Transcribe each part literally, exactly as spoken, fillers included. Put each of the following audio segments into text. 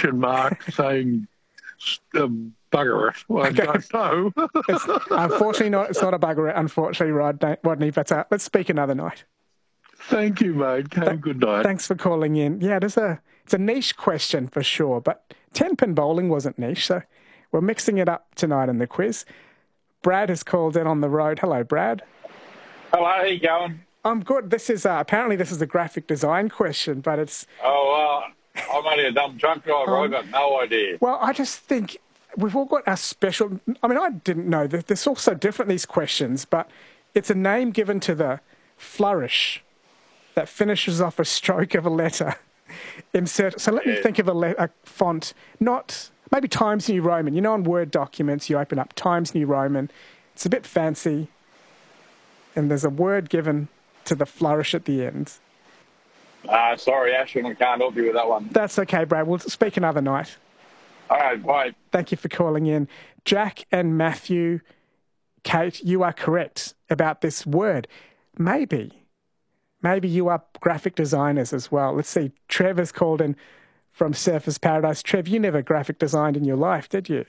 question mark saying um, bugger it. Well, Okay. I don't know. It's, unfortunately, not. It's not a bugger it, unfortunately, Rodney, Rodney but uh, let's speak another night. Thank you, mate. Have a good night. Thanks for calling in. Yeah, it is a, it's a niche question for sure, but ten-pin bowling wasn't niche, so we're mixing it up tonight in the quiz. Brad has called in on the road. Hello, Brad. Hello, how you going? I'm good. This is, uh, apparently this is a graphic design question, but it's... Oh, uh, I'm only a dumb truck driver. Um, I've got no idea. Well, I just think we've all got our special... I mean, I didn't know that they're all so different, these questions, but it's a name given to the flourish that finishes off a stroke of a letter. Insert. So let Yeah. me think of a, le- a font, not... Maybe Times New Roman. You know, on Word documents, you open up Times New Roman. It's a bit fancy. And there's a word given to the flourish at the end. Uh, sorry, Ashwin, I can't help you with that one. That's okay, Brad. We'll speak another night. All right, bye. Thank you for calling in. Jack and Matthew, Kate, you are correct about this word. Maybe. Maybe you are graphic designers as well. Let's see. Trev has called in from Surfers Paradise. Trev, you never graphic designed in your life, did you?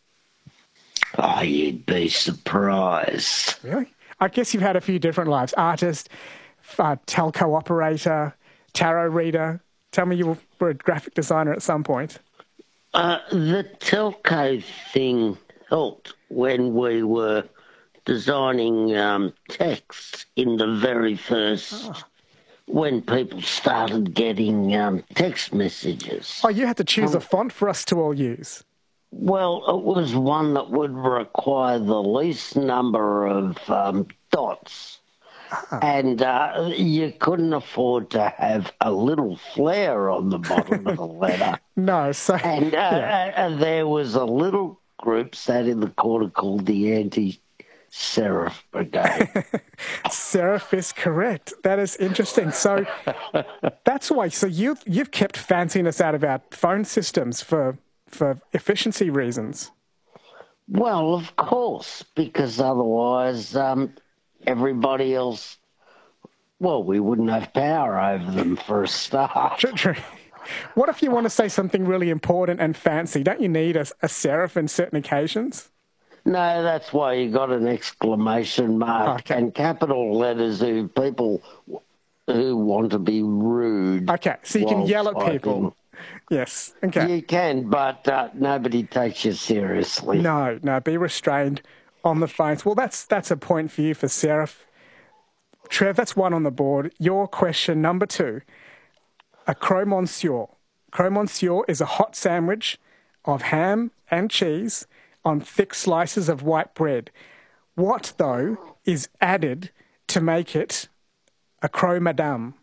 Oh, you'd be surprised. Really? I guess you've had a few different lives. Artist, uh, telco operator, tarot reader. Tell me you were a graphic designer at some point. Uh, the telco thing helped when we were designing um, text in the very first... Oh. When people started getting um, text messages. Oh, you had to choose um, a font for us to all use. Well, it was one that would require the least number of um, dots. Ah. And uh, you couldn't afford to have a little flare on the bottom of the letter. No, so... And uh, yeah. uh, there was a little group sat in the corner called the Anti... Serif Brigade. Serif is correct. That is interesting. So that's why. So you you've kept fanciness out of our phone systems for for efficiency reasons. Well, of course, because otherwise, um, everybody else. Well, we wouldn't have power over them for a start. True, true. What if you want to say something really important and fancy? Don't you need a, a serif in certain occasions? No, that's why you got an exclamation mark okay. and capital letters who people who want to be rude. Okay, so you can yell at typing. people. Yes, okay. You can, but uh, nobody takes you seriously. No, no, be restrained on the phones. Well, that's that's a point for you for serif. Trev, that's one on the board. Your question number two, a croque monsieur. Croque monsieur is a hot sandwich of ham and cheese on thick slices of white bread. What, though, is added to make it a croque madame?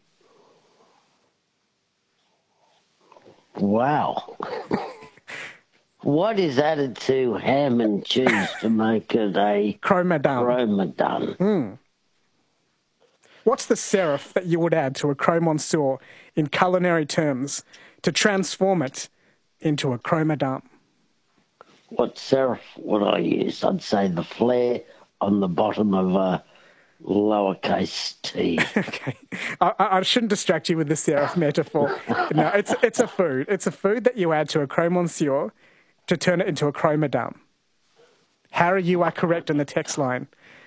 Wow. What is added to ham and cheese to make it a croque madame? Croque madame. Mm. What's the serif that you would add to a croque monsieur in culinary terms to transform it into a croque madame? What serif would I use? I'd say the flare on the bottom of a lowercase t. Okay. I, I shouldn't distract you with the serif metaphor. No, it's it's a food. It's a food that you add to a croque monsieur to turn it into a croque madame. Harry, you are correct in the text line.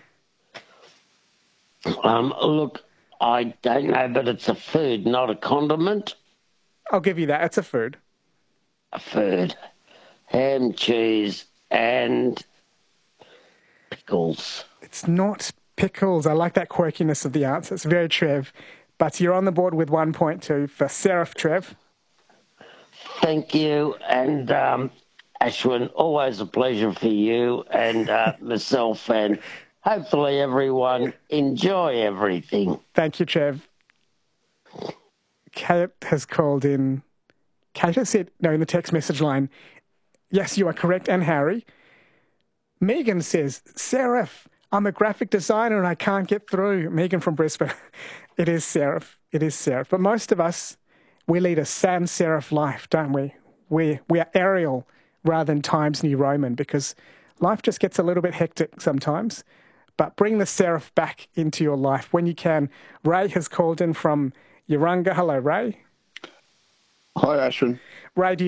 Um, look, I don't know, but it's a food, not a condiment. I'll give you that. It's a food. A food. Ham, cheese, and pickles. It's not pickles. I like that quirkiness of the answer. It's very Trev. But you're on the board with one point two for serif, Trev. Thank you. And um, Ashwin, always a pleasure for you and uh, myself, and hopefully everyone enjoy everything. Thank you, Trev. Kate has called in. Kate has said, no, in the text message line, yes, you are correct, and Harry. Megan says, serif, I'm a graphic designer and I can't get through. Megan from Brisbane. It is serif. It is serif. But most of us, we lead a sans serif life, don't we? We, we are Arial rather than Times New Roman because life just gets a little bit hectic sometimes. But bring the serif back into your life when you can. Ray has called in from Yarunga. Hello, Ray. Hi, Ashwin. Ray, do you